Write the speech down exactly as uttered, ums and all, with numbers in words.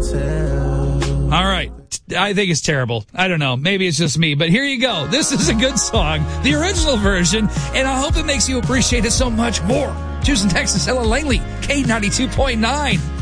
All right. I think it's terrible. I don't know. Maybe it's just me, but here you go. This is a good song, the original version, and I hope it makes you appreciate it so much more. Houston, Texas, Ella Langley, K ninety-two point nine.